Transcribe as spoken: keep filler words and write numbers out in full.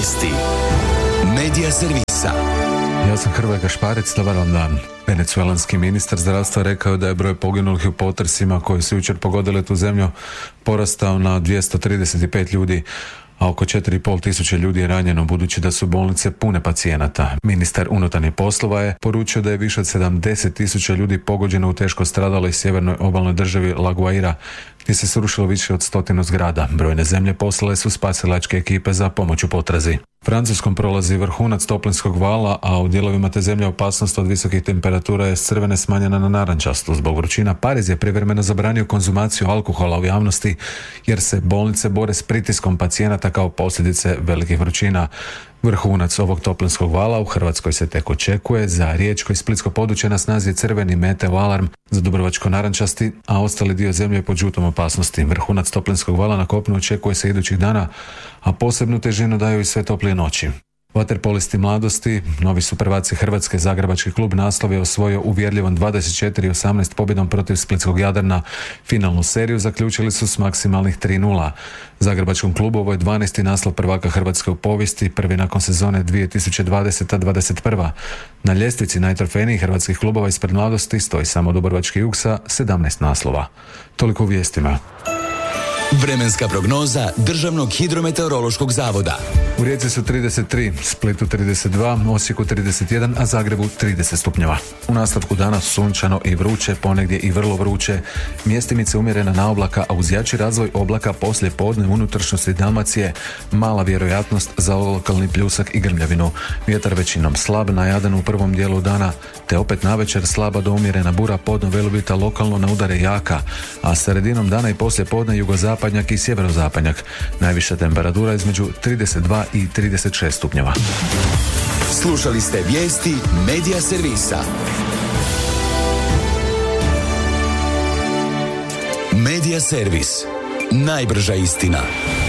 Vijesti Medija servisa. Ja sam Hrvoje Gašparec, dobar vam dan. Venecuelanski ministar zdravstva rekao je da je broj poginulih u potresima koji su jučer pogodili tu zemlju porastao na dvjesto trideset pet ljudi, a oko četiri i pol tisuće ljudi je ranjeno budući da su bolnice pune pacijenata. Ministar unutarnjih poslova je poručio da je više od sedamdeset tisuća ljudi pogođeno u teško stradaloj sjevernoj obalnoj državi La Guaira, gdje se srušilo više od stotinu zgrada. Brojne zemlje poslale su spasilačke ekipe za pomoć u potrazi. Francuskom prolazi vrhunac toplinskog vala, a u dijelovima te zemlje opasnost od visokih temperatura je s crvene smanjena na narančastu. Zbog vrućina Pariz je privremeno zabranio konzumaciju alkohola u javnosti jer se bolnice bore s pritiskom pacijenata kao posljedice velikih vrućina. Vrhunac ovog toplinskog vala u Hrvatskoj se tek očekuje. Za riječko i splitsko područje na snazi je crveni meteo alarm, za dubrovačko narančasti, a ostali dio zemlje je pod žutom opasnosti. Vrhunac toplinskog vala na kopnu očekuje se idućih dana, a posebnu težinu daju i sve toplije noći. Vaterpolisti mladosti, novi su prvaci Hrvatske. Zagrebački klub naslov je osvojio uvjerljivom dvadeset četiri osamnaest pobjedom protiv splitskog Jadrana. Finalnu seriju zaključili su s maksimalnih tri nula. Zagrebačkom klubu ovo je dvanaesti naslov prvaka Hrvatske u povijesti, prvi nakon sezone dvije tisuće dvadeseta dvadeset prva. Na ljestvici najtrofejnijih hrvatskih klubova ispred mladosti stoji samo Dubrovački Jug sa sedamnaest naslova. Toliko u vijestima. Vremenska prognoza Državnog hidrometeorološkog zavoda. U Rijeci su trideset tri, Splitu trideset dva, Osijeku trideset jedan, a Zagrebu trideset stupnjeva. U nastavku dana sunčano i vruće, ponegdje i vrlo vruće. Mjestimice umjerena na oblaka, a uz jači razvoj oblaka poslije podne u unutrašnjosti Dalmacije mala vjerojatnost za lokalni pljusak i grmljavinu. Vjetar većinom slab na Jadranu u prvom dijelu dana, te opet navečer slaba do umjerena bura, podno Velebita lokalno na udare jaka, a sredinom dana i poslije podne jugozapadnjak i sjeverozapadnjak. Najviša temperatura između trideset dva i trideset šest stupnjeva. Slušali ste vijesti Medija servisa. Medija servis. Najbrža istina.